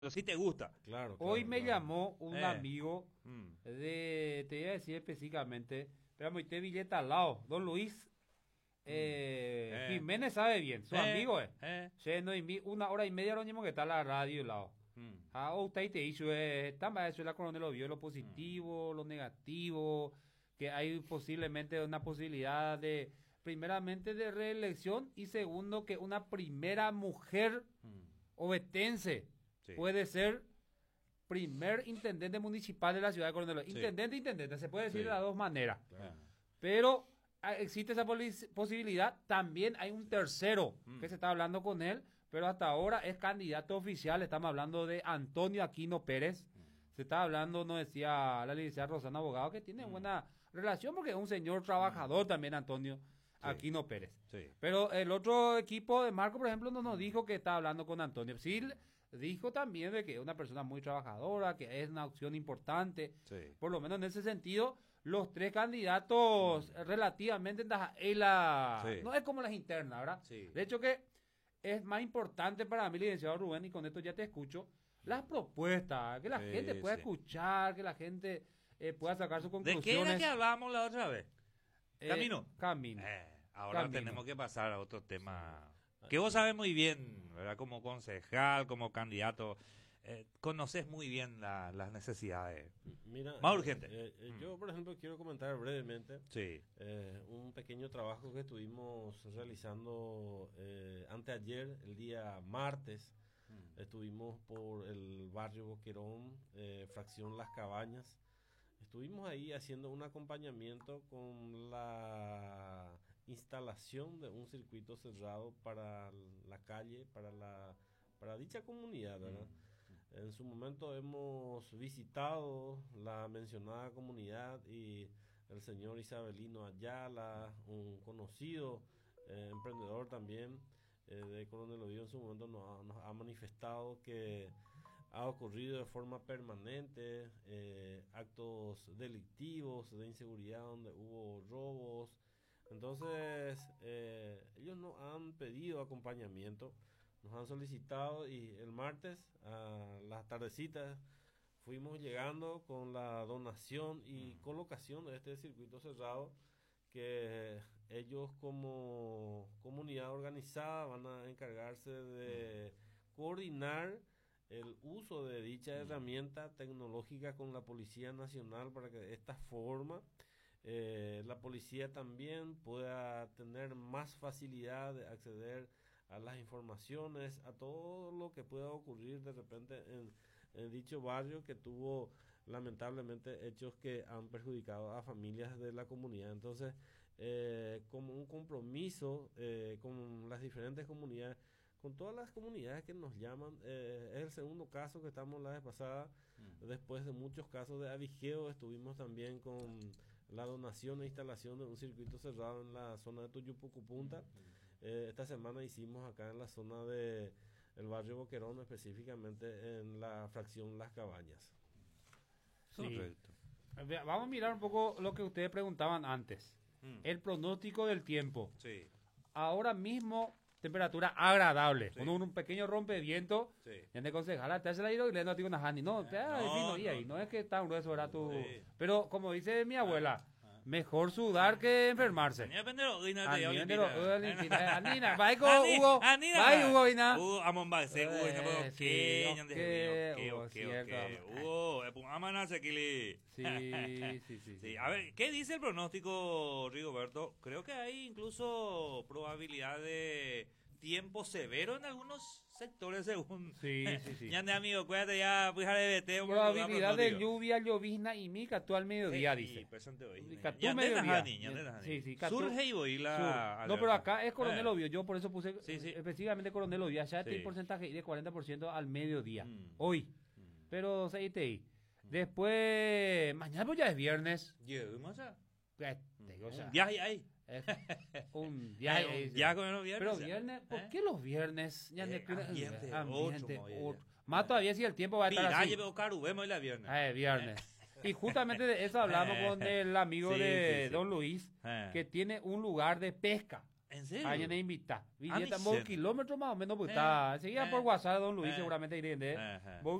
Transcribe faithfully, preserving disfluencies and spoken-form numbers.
pero sí te gusta. Claro, Hoy claro, me claro. llamó un Eh. amigo Mm. de, te voy a decir específicamente, pero me Villeta al lado, don Luis eh, Eh. Jiménez sabe bien, su Eh. amigo es. Eh. Se no invi- una hora y media lo mismo que está la radio al lado. Mm. Ah, usted te hizo, eh, tamba eso la coronel lo vio lo positivo, lo negativo, que hay posiblemente una posibilidad de, primeramente de reelección y segundo que una primera mujer Mm. obetense Sí. puede ser primer intendente municipal de la ciudad de Coronel. Sí. Intendente, intendente, se puede decir Sí. de las dos maneras. Ah. Pero ah, existe esa poli- posibilidad. También hay un tercero Mm. que se está hablando con él, pero hasta ahora es candidato oficial. Estamos hablando de Antonio Aquino Pérez. Se está hablando, nos decía la licenciada Rosana Abogado, que tiene Mm. buena relación porque es un señor trabajador también, Antonio Aquino Pérez. Sí. Pero el otro equipo de Marco, por ejemplo, no nos dijo que está hablando con Antonio. Sí, l- dijo también de que es una persona muy trabajadora, que es una opción importante. Sí. Por lo menos en ese sentido, los tres candidatos eh, relativamente taja- eh, la- Sí. no es como las internas, ¿verdad? Sí. De hecho que es más importante para mí, licenciado Rubén, y con esto ya te escucho, las propuestas, que la Sí, gente pueda sí. escuchar, que la gente eh, pueda sacar sus ¿De conclusiones. qué era que hablábamos la otra vez? Eh, Camino. Camino. Eh, ahora Camino. tenemos que pasar a otro tema que vos sabes muy bien, ¿verdad? Como concejal, como candidato, eh, conoces muy bien la- las necesidades. Mira, Más urgente. eh, eh, Mm. yo, por ejemplo, quiero comentar brevemente Sí. eh, un pequeño trabajo que estuvimos realizando eh, anteayer, el día martes. Estuvimos por el barrio Boquerón, eh, fracción Las Cabañas. Estuvimos ahí haciendo un acompañamiento con la instalación de un circuito cerrado para la calle, para la para dicha comunidad, ¿verdad? En su momento hemos visitado la mencionada comunidad y el señor Isabelino Ayala, un conocido eh, emprendedor también eh, de Coronel Oviedo, en su momento nos ha, nos ha manifestado que ha ocurrido de forma permanente eh, actos delictivos de inseguridad donde hubo robos. Entonces eh, ellos nos han pedido acompañamiento, nos han solicitado y el martes a las tardecitas fuimos llegando con la donación y colocación de este circuito cerrado que ellos como comunidad organizada van a encargarse de coordinar el uso de dicha herramienta tecnológica con la Policía Nacional para que de esta forma eh, la policía también pueda tener más facilidad de acceder a las informaciones, a todo lo que pueda ocurrir de repente en, en dicho barrio que tuvo lamentablemente hechos que han perjudicado a familias de la comunidad. Entonces, eh, como un compromiso eh, con las diferentes comunidades, con todas las comunidades que nos llaman, eh, es el segundo caso que estamos la vez pasada, mm. después de muchos casos de avigeo, estuvimos también con la donación e instalación de un circuito cerrado en la zona de Tuyupucu Punta. Mm. Eh, esta semana hicimos acá en la zona de el barrio Boquerón, específicamente en la fracción Las Cabañas. Sí. Correcto. Ve- Vamos a mirar un poco lo que ustedes preguntaban antes. Mm. El pronóstico del tiempo. Sí. Ahora mismo, temperatura agradable. Sí. Con un, un pequeño rompeviento. Sí. Ya de concejala, te hace la hilo y le no digo una hani. No, te No, no, y no, ahí. no. No es que tan grueso era tu. Sí. Pero como dice mi abuela, mejor sudar que enfermarse. Tenía que aprender a oír, no te Anina, digo, pero, Olimpia. Anina, Anina, vai con Ani- Hugo, Anina. vai Hugo, Ina. Hugo, amon ba, se Hugo, ina Eh, ba, sí, ok, ok, ñande de Hugo, ok, ok, cierto. ok. Hugo, eh, pum, amana se kili. Sí, sí, sí, sí. Sí, a ver, ¿qué dice el pronóstico, Rigoberto? Creo que hay incluso probabilidad de tiempo severo en algunos sectores según. Sí, sí, sí. Ñande, amigo, cuídate ya, pues, de B T. Probabilidad de lluvia, llovizna y mica actual mediodía, Sí, dice. presente hoy. Catú Ñande mediodía. Najani, ñande Najani. Sí, sí, Catú- Surge y voy la. Sur. alerta. No, pero acá es Coronel Eh. Oviedo, yo por eso puse Sí, sí. específicamente Coronel Oviedo, ya Sí. tiene porcentaje de cuarenta por ciento al mediodía, Mm. hoy, Mm. pero seis T I. Después, mañana pues ya es viernes, Llevemos a. Eh, te digo, o sea, Un viaje ahí. es un viaje, Eh, eh, un viaje con los viernes. pero o sea, viernes, ¿por ¿eh? qué los viernes? Ya Eh, de que- ambiente, ambiente, otro, modo, otro. Más todavía si el tiempo va a estar Piraye, así. veo caro, vemos la viernes. Eh, viernes. Y justamente de eso hablamos con el amigo Sí, de sí, sí. Don Luis, Eh. que tiene un lugar de pesca. ¿En ¿En serio? Año de invitar. Billeta, Ah, vos mi kilómetros más o menos, pues Eh, está. Seguía eh, por WhatsApp, don Luis, eh, seguramente iré. Ajá.